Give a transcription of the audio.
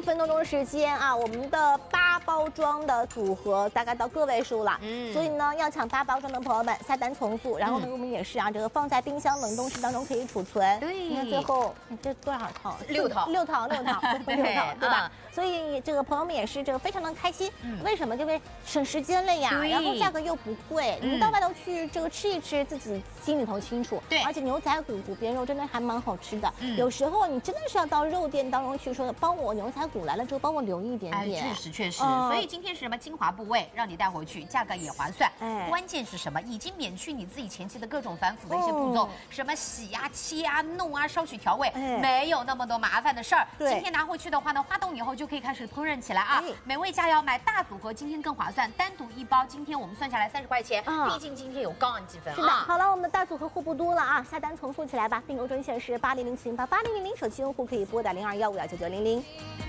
分多钟时间啊，我们的8包装的组合大概到个位数了。所以呢，要抢8包装的朋友们下单从速。然后呢，我们也是啊，这个放在冰箱冷冻室当中可以储存。 对， 你看最后这多少套 ？6套 ，6套，对吧？所以这个朋友们也是这个非常的开心。为什么？因为省时间了呀，然后价格又不贵，你们到外头去这个吃一吃，自己心里头清楚。 对， 而且牛仔骨骨边肉真的还蛮好吃的。有时候你真的是要到肉店当中去说，帮我牛仔骨来了之后帮我留一点点。 确实。所以今天是什么精华部位，让你带回去，价格也划算。关键是什么？已经免去你自己前期的各种繁复的一些步骤，什么洗啊、切啊、弄啊、烧取调味，没有那么多麻烦的事儿。今天拿回去的话呢，发动以后就可以开始烹饪起来啊。美味佳肴买大组合，今天更划算，单独1包，今天我们算下来30块钱。毕竟今天有高昂积分啊。 是的，好了，我们的大组合货不多了啊，下单从速起来吧。订购专线是8007088000，手机用户可以拨打0215199900。